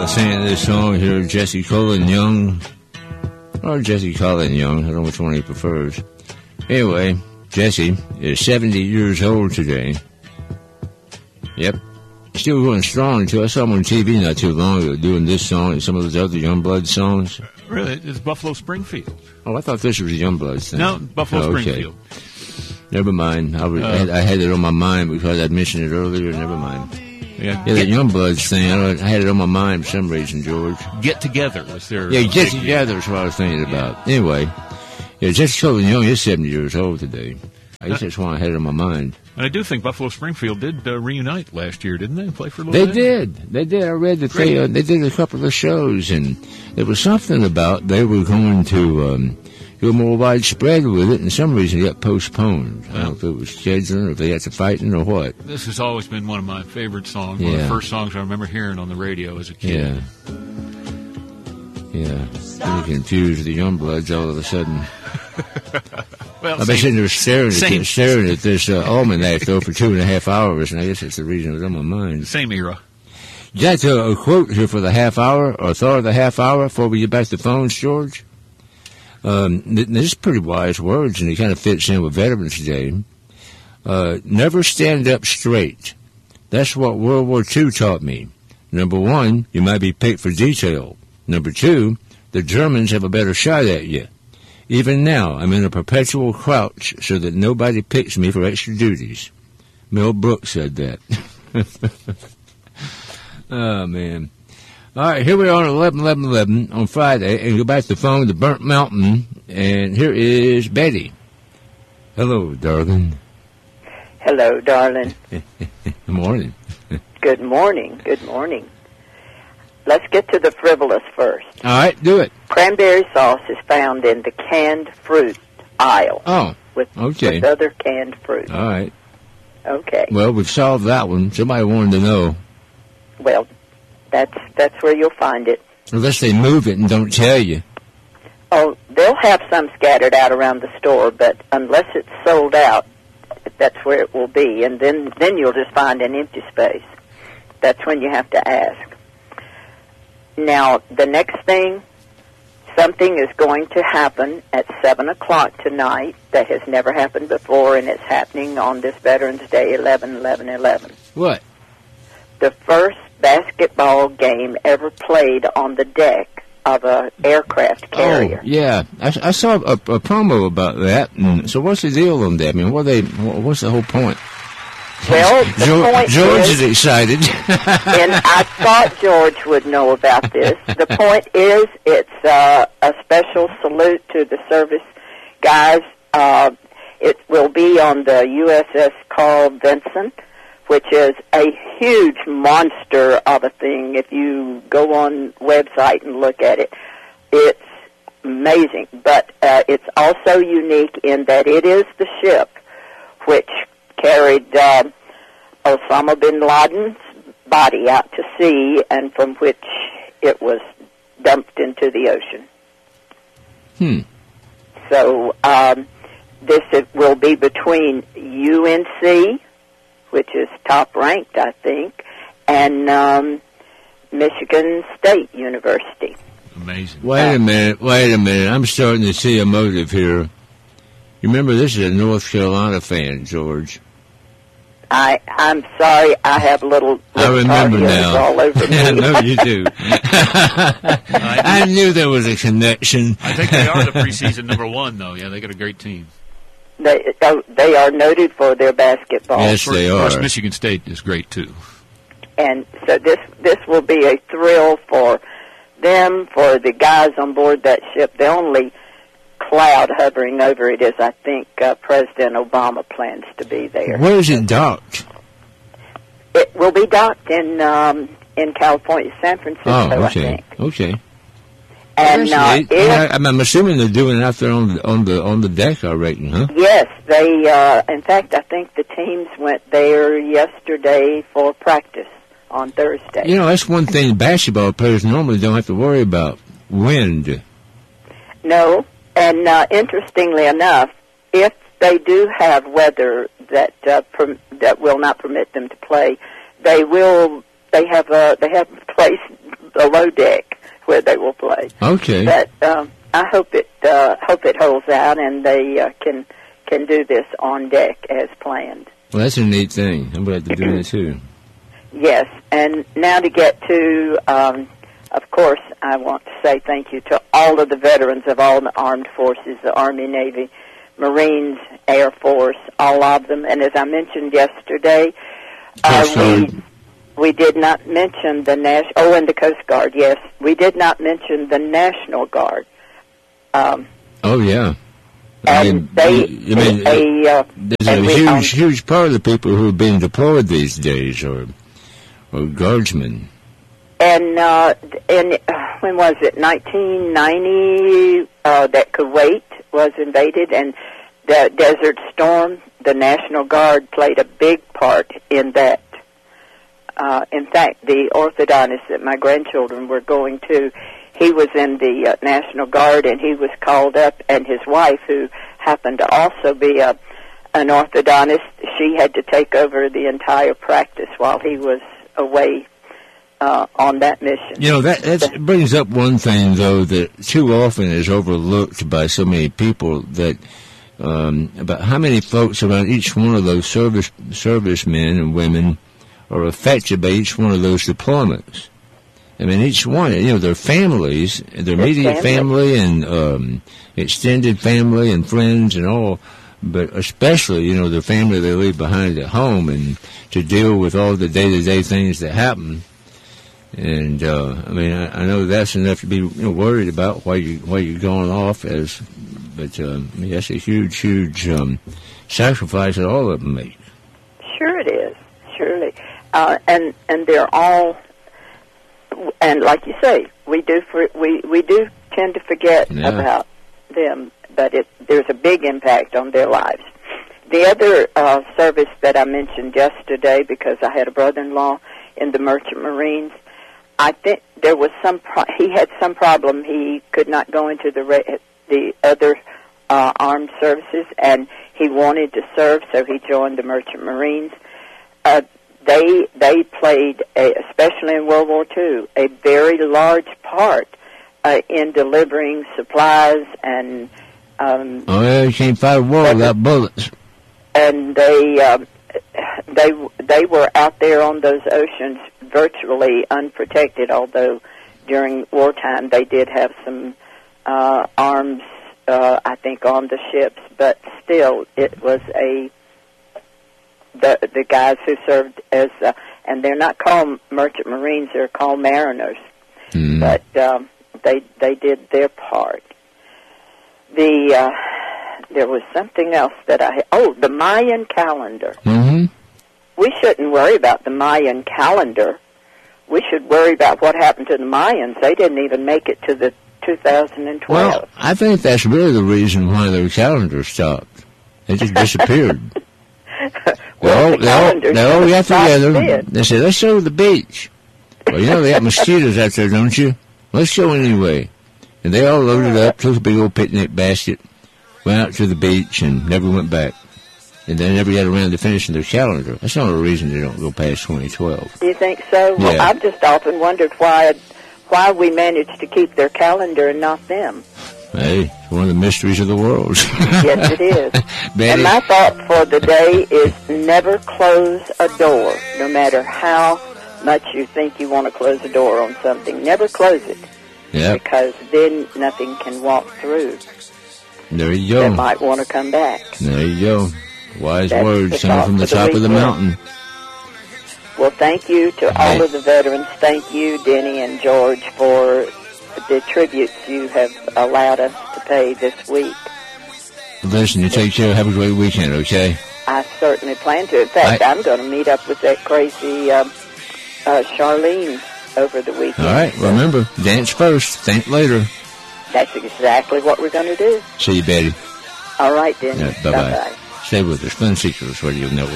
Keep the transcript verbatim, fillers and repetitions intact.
singing this song here, Jesse Colin Young, or Jesse Colin Young, I don't know which one he prefers. Anyway, Jesse is seventy years old today. Yep. Still going strong, too. I saw him on T V not too long ago doing this song and some of those other Youngblood songs. Really? It's Buffalo Springfield. Oh, I thought this was a Youngblood thing. No, Buffalo oh, okay. Springfield. Never mind. I, was, uh, I, had, I had it on my mind because I'd mentioned it earlier. Never mind. Yeah, yeah that Youngbloods thing, I, I had it on my mind for some reason, George. Get Together was their... Yeah, Get Together is what I was thinking about. Yeah. Anyway, yeah, Jesse Colin Young is seventy years old today. I guess that's why I had it on my mind. And I do think Buffalo Springfield did uh, reunite last year, didn't they? Play for a little they bit? They did. They did. I read that they, uh, they did a couple of shows, and there was something about they were going to um, go more widespread with it, and for some reason it got postponed. Yeah. I don't know if it was scheduling or if they had to fighting or what. This has always been one of my favorite songs, yeah. one of the first songs I remember hearing on the radio as a kid. Yeah. Yeah. Getting confused with the Youngbloods all of a sudden. Well, I've been sitting there staring at, staring at this uh, almanac, though, for two and a half hours, and I guess that's the reason it was on my mind. Same era. You got a, a quote here for the half hour, or thought of the half hour, before we get back to the phones, George. Um, this is pretty wise words, and it kind of fits in with Veterans Day. Uh, never stand up straight. That's what World War Two taught me. Number one, you might be picked for detail. Number two, the Germans have a better shot at you. Even now, I'm in a perpetual crouch so that nobody picks me for extra duties. Mel Brooks said that. Oh, man. All right, here we are on eleven eleven eleven on Friday, and go back to the phone to Burnt Mountain, and here is Betty. Hello, darling. Hello, darling. Good morning. Good morning. Good morning. Let's get to the frivolous first. All right, do it. Cranberry sauce is found in the canned fruit aisle. Oh, with, okay. with other canned fruit. All right. Okay. Well, we've solved that one. Somebody wanted to know. Well, that's that's where you'll find it. Unless they move it and don't tell you. Oh, they'll have some scattered out around the store, but unless it's sold out, that's where it will be. And then, then you'll just find an empty space. That's when you have to ask. Now, the next thing, something is going to happen at seven o'clock tonight that has never happened before, and it's happening on this Veterans Day, eleven eleven eleven. What? The first basketball game ever played on the deck of an aircraft carrier. Oh, yeah. I, I saw a, a promo about that. And so what's the deal on that? I mean, what they, what's the whole point? Well, the George, point George is, is excited. and I thought George would know about this. The point is, it's uh, a special salute to the service guys. Uh, it will be on the U S S Carl Vinson, which is a huge monster of a thing. If you go on website and look at it, it's amazing. But uh, it's also unique in that it is the ship which carried uh, Osama bin Laden's body out to sea, and from which it was dumped into the ocean. Hmm. So um, this it will be between U N C, which is top ranked, I think, and um, Michigan State University. Amazing. Wait a minute, wait a minute. I'm starting to see a motive here. You remember, this is a North Carolina fan, George. I, I'm sorry, I have little, little I remember now. all over me. I know you do. I knew there was a connection. I think they are the preseason number one, though. Yeah, they got a great team. They, they are noted for their basketball. Yes, they are. Of course, Michigan State is great, too. And so this this will be a thrill for them, for the guys on board that ship. The only cloud hovering over it is, I think, uh, President Obama plans to be there. Where is it docked? It will be docked in um, in California, San Francisco, Oh, okay. I think. Okay. And uh, if, I, I'm assuming they're doing it out there on the on the on the deck, I reckon, huh? yes, they. Uh, in fact, I think the teams went there yesterday for practice on Thursday. You know, that's one thing basketball players normally don't have to worry about: wind. No, and uh, interestingly enough, if they do have weather that uh, per- that will not permit them to play, they will. They have a they have a place below deck where they will play. Okay. But um, I hope it uh, hope it holds out and they uh, can can do this on deck as planned. Well, that's a neat thing. I'm glad they're doing it too. Yes, and now to get to, um, of course, I want to say thank you to all of the veterans of all the armed forces, the Army, Navy, Marines, Air Force, all of them. And as I mentioned yesterday, uh, we we did not mention the National, oh, and the Coast Guard, yes. We did not mention the National Guard. Um, oh, yeah. I and mean, they, you mean, a, uh, there's a we, huge, um, huge part of the people who are being deployed these days are, are guardsmen. And uh, in, uh, when was it, nineteen ninety, uh, that Kuwait was invaded, and the Desert Storm, the National Guard played a big part in that. Uh, in fact, the orthodontist that my grandchildren were going to, he was in the uh, National Guard, and he was called up, and his wife, who happened to also be a, an orthodontist, she had to take over the entire practice while he was away uh, on that mission. You know, that that's, brings up one thing, though, that too often is overlooked by so many people, that um, about how many folks around each one of those service servicemen and women are affected by each one of those deployments. I mean, each one, you know, their families, their immediate family, family and um, extended family and friends and all, but especially, you know, the family they leave behind at home, and to deal with all the day-to-day things that happen. And, uh, I mean, I, I know that's enough to be, you know, worried about while, you, while you're going off, as, but um, I mean, that's a huge, huge um, sacrifice that all of them make. Sure it is, surely. Uh, and, and they're all... And like you say, we do for, we we do tend to forget yeah. about them, but it, there's a big impact on their lives. The other uh, service that I mentioned yesterday, because I had a brother-in-law in the Merchant Marines, I think there was some pro- he had some problem. He could not go into the re- the other uh, armed services, and he wanted to serve, so he joined the Merchant Marines. Uh, They they played, a, especially in World War Two, a very large part uh, in delivering supplies and. Um, oh yeah, you can't fight a war without bullets. And they um, they they were out there on those oceans virtually unprotected. Although during wartime they did have some uh, arms, uh, I think, on the ships, but still it was a. The the guys who served as, uh, and they're not called Merchant Marines, they're called mariners. Mm. But um, they they did their part. The uh, there was something else that I oh the Mayan calendar. Mm-hmm. We shouldn't worry about the Mayan calendar. We should worry about what happened to the Mayans. They didn't even make it to the two thousand twelve. Well, I think that's really the reason why their calendar stopped. They just disappeared. Well, they the all, they all, they all got together. Then. They said, let's go to the beach. Well, you know, they got mosquitoes out there, don't you? Let's go anyway. And they all loaded up, took a big old picnic basket, went out to the beach, and never went back. And they never got around to finishing their calendar. That's the only reason they don't go past twenty twelve. Do you think so? Yeah. Well, I've just often wondered why why we managed to keep their calendar and not them. Hey, it's one of the mysteries of the world. Yes, it is. Betty? And my thought for the day is never close a door, no matter how much you think you want to close a door on something. Never close it. Yep. Because then nothing can walk through. There you go. That might want to come back. There you go. Wise That's words, the coming from the thought for the top of the weekend. mountain. Well, thank you to Right. all of the veterans. Thank you, Denny and George, for the tributes you have allowed us to pay this week. Listen, you take care. Have a great weekend, okay? I certainly plan to. In fact, I- I'm going to meet up with that crazy um, uh, Charlene over the weekend. All right. Remember, dance first, think later. That's exactly what we're going to do. See you, Betty. All right, Denny. Yeah, bye-bye. Bye-bye. Stay with us. Fun Secrets Radio Network.